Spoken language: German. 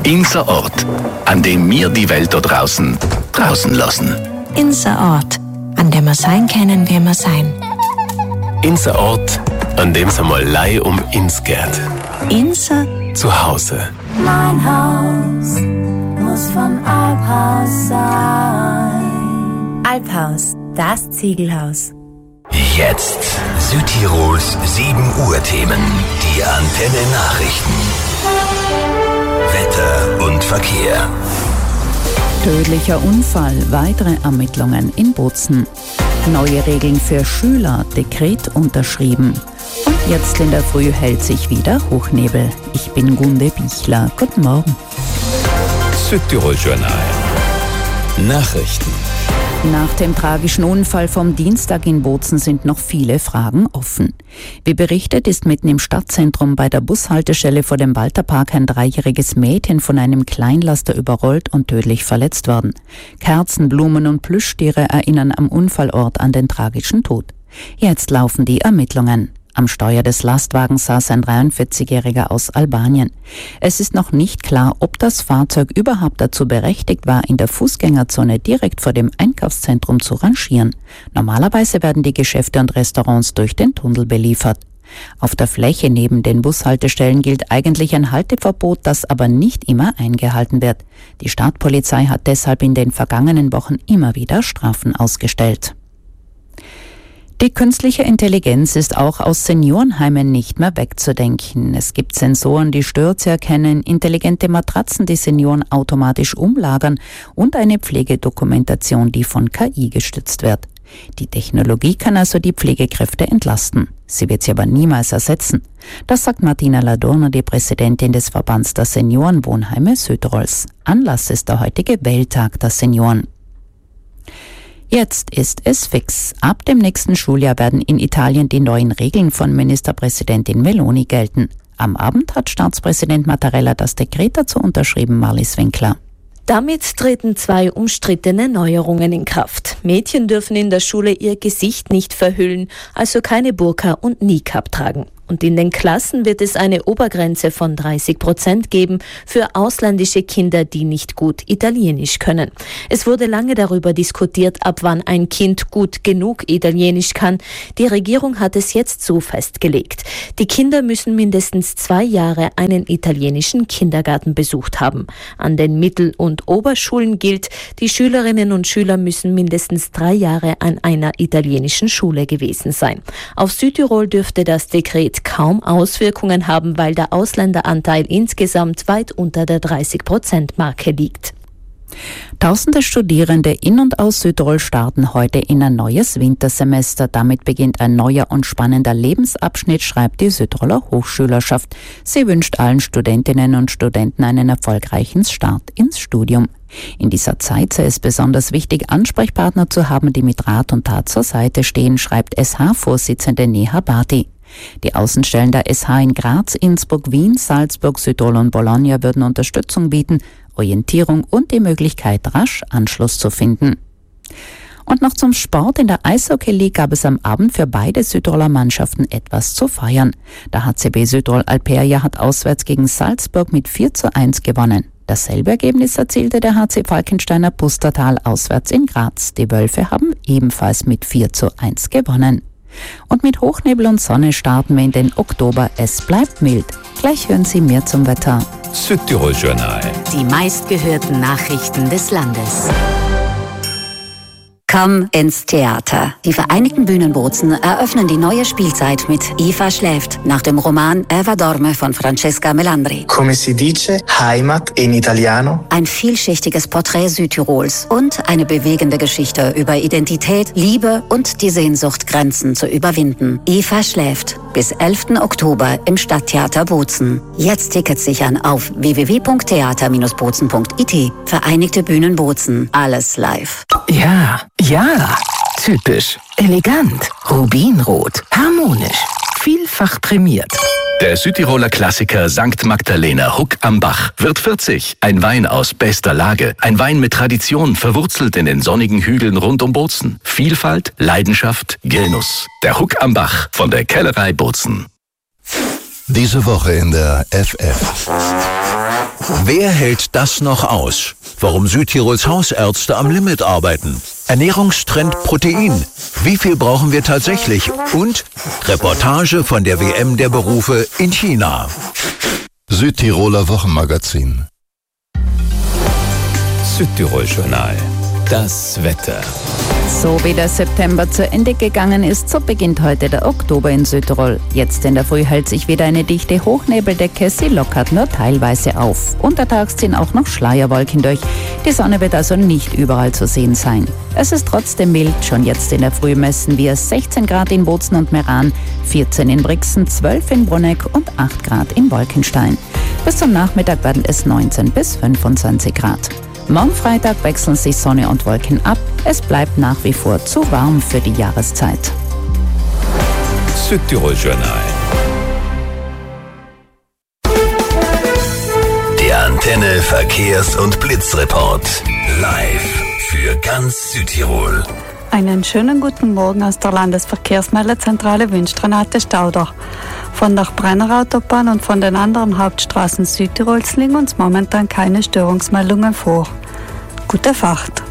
Unser Ort, an dem wir die Welt da draußen lassen. Unser Ort, an dem wir sein können, wie wir sein. Unser Ort, an dem es einmal Lei um uns geht. Unser Zuhause. Mein Haus muss vom Alphaus sein. Alphaus, das Ziegelhaus. Jetzt Südtirols 7 Uhr Themen. Die Antenne Nachrichten. Wetter und Verkehr. Tödlicher Unfall, weitere Ermittlungen in Bozen. Neue Regeln für Schüler, Dekret unterschrieben. Und jetzt in der Früh hält sich wieder Hochnebel. Ich bin Gunde Bichler. Guten Morgen. Südtirol Journal. Nachrichten. Nach dem tragischen Unfall vom Dienstag in Bozen sind noch viele Fragen offen. Wie berichtet, ist mitten im Stadtzentrum bei der Bushaltestelle vor dem Walterpark ein 3-jähriges Mädchen von einem Kleinlaster überrollt und tödlich verletzt worden. Kerzen, Blumen und Plüschtiere erinnern am Unfallort an den tragischen Tod. Jetzt laufen die Ermittlungen. Am Steuer des Lastwagens saß ein 43-Jähriger aus Albanien. Es ist noch nicht klar, ob das Fahrzeug überhaupt dazu berechtigt war, in der Fußgängerzone direkt vor dem Einkaufszentrum zu rangieren. Normalerweise werden die Geschäfte und Restaurants durch den Tunnel beliefert. Auf der Fläche neben den Bushaltestellen gilt eigentlich ein Halteverbot, das aber nicht immer eingehalten wird. Die Stadtpolizei hat deshalb in den vergangenen Wochen immer wieder Strafen ausgestellt. Die künstliche Intelligenz ist auch aus Seniorenheimen nicht mehr wegzudenken. Es gibt Sensoren, die Stürze erkennen, intelligente Matratzen, die Senioren automatisch umlagern und eine Pflegedokumentation, die von KI gestützt wird. Die Technologie kann also die Pflegekräfte entlasten. Sie wird sie aber niemals ersetzen. Das sagt Martina Ladurner, die Präsidentin des Verbands der Seniorenwohnheime Südtirols. Anlass ist der heutige Welttag der Senioren. Jetzt ist es fix. Ab dem nächsten Schuljahr werden in Italien die neuen Regeln von Ministerpräsidentin Meloni gelten. Am Abend hat Staatspräsident Mattarella das Dekret dazu unterschrieben, Marlies Winkler. Damit treten 2 umstrittene Neuerungen in Kraft. Mädchen dürfen in der Schule ihr Gesicht nicht verhüllen, also keine Burka und Niqab tragen. Und in den Klassen wird es eine Obergrenze von 30% geben für ausländische Kinder, die nicht gut Italienisch können. Es wurde lange darüber diskutiert, ab wann ein Kind gut genug Italienisch kann. Die Regierung hat es jetzt so festgelegt. Die Kinder müssen mindestens 2 Jahre einen italienischen Kindergarten besucht haben. An den Mittel- und Oberschulen gilt, die Schülerinnen und Schüler müssen mindestens 3 Jahre an einer italienischen Schule gewesen sein. Auf Südtirol dürfte das Dekret kaum Auswirkungen haben, weil der Ausländeranteil insgesamt weit unter der 30%-Marke liegt. Tausende Studierende in und aus Südtirol starten heute in ein neues Wintersemester. Damit beginnt ein neuer und spannender Lebensabschnitt, schreibt die Südtiroler Hochschülerschaft. Sie wünscht allen Studentinnen und Studenten einen erfolgreichen Start ins Studium. In dieser Zeit sei es besonders wichtig, Ansprechpartner zu haben, die mit Rat und Tat zur Seite stehen, schreibt SH-Vorsitzende Neha Bhatti. Die Außenstellen der SH in Graz, Innsbruck, Wien, Salzburg, Südtirol und Bologna würden Unterstützung bieten, Orientierung und die Möglichkeit, rasch Anschluss zu finden. Und noch zum Sport. In der Eishockey League gab es am Abend für beide Südtiroler Mannschaften etwas zu feiern. Der HCB Südtirol Alperia hat auswärts gegen Salzburg mit 4:1 gewonnen. Dasselbe Ergebnis erzielte der HC Falkensteiner Pustertal auswärts in Graz. Die Wölfe haben ebenfalls mit 4:1 gewonnen. Und mit Hochnebel und Sonne starten wir in den Oktober. Es bleibt mild. Gleich hören Sie mehr zum Wetter. Südtirol Journal. Die meistgehörten Nachrichten des Landes. Komm ins Theater. Die Vereinigten Bühnen Bozen eröffnen die neue Spielzeit mit Eva schläft nach dem Roman Eva dorme von Francesca Melandri. Come si dice Heimat in Italiano? Ein vielschichtiges Porträt Südtirols und eine bewegende Geschichte über Identität, Liebe und die Sehnsucht, Grenzen zu überwinden. Eva schläft. Bis 11. Oktober im Stadttheater Bozen. Jetzt Tickets sichern auf www.theater-bozen.it. Vereinigte Bühnen Bozen. Alles live. Ja, typisch, elegant, rubinrot, harmonisch, vielfach prämiert. Der Südtiroler Klassiker St. Magdalena Huck am Bach wird 40. Ein Wein aus bester Lage. Ein Wein mit Tradition, verwurzelt in den sonnigen Hügeln rund um Bozen. Vielfalt, Leidenschaft, Genuss. Der Huck am Bach von der Kellerei Bozen. Diese Woche in der FF. Wer hält das noch aus? Warum Südtirols Hausärzte am Limit arbeiten? Ernährungstrend Protein. Wie viel brauchen wir tatsächlich? Und Reportage von der WM der Berufe in China. Südtiroler Wochenmagazin. Südtirol Journal. Das Wetter. So wie der September zu Ende gegangen ist, so beginnt heute der Oktober in Südtirol. Jetzt in der Früh hält sich wieder eine dichte Hochnebeldecke, sie lockert nur teilweise auf. Untertags ziehen auch noch Schleierwolken durch. Die Sonne wird also nicht überall zu sehen sein. Es ist trotzdem mild, schon jetzt in der Früh messen wir 16 Grad in Bozen und Meran, 14 in Brixen, 12 in Bruneck und 8 Grad in Wolkenstein. Bis zum Nachmittag werden es 19 bis 25 Grad. Morgen Freitag wechseln sich Sonne und Wolken ab. Es bleibt nach wie vor zu warm für die Jahreszeit. Südtirol Journal. Der Antenne Verkehrs- und Blitzreport. Live für ganz Südtirol. Einen schönen guten Morgen aus der Landesverkehrsmeldezentrale wünscht Renate Stauder. Von der Brennerautobahn und von den anderen Hauptstraßen Südtirols liegen uns momentan keine Störungsmeldungen vor. Gute Fahrt!